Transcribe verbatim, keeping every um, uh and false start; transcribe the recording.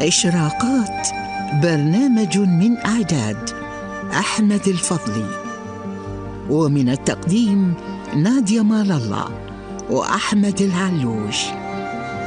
إشراقات، برنامج من إعداد أحمد الفضلي، ومن التقديم نادية مال الله وأحمد العلوش.